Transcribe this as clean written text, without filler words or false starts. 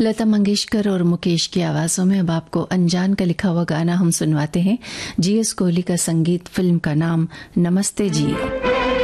लता मंगेशकर और मुकेश की आवाजों में अब आपको अनजान का लिखा हुआ गाना हम सुनवाते हैं। जीएस कोहली का संगीत, फिल्म का नाम नमस्ते जी।